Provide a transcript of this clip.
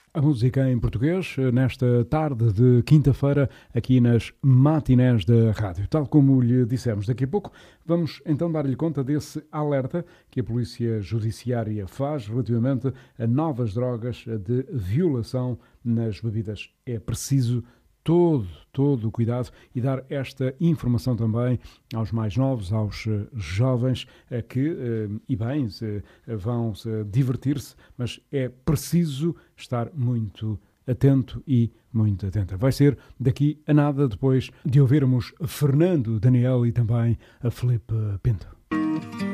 A música em português, nesta tarde de quinta-feira, aqui nas matinés da rádio. Tal como lhe dissemos, daqui a pouco vamos então dar-lhe conta desse alerta que a Polícia Judiciária faz relativamente a novas drogas de violação nas bebidas. É preciso todo o cuidado e dar esta informação também aos mais novos, aos jovens que, e bem, vão divertir-se, mas é preciso estar muito atento e muito atenta. Vai ser daqui a nada, depois de ouvirmos Fernando Daniel e também a Filipe Pinto.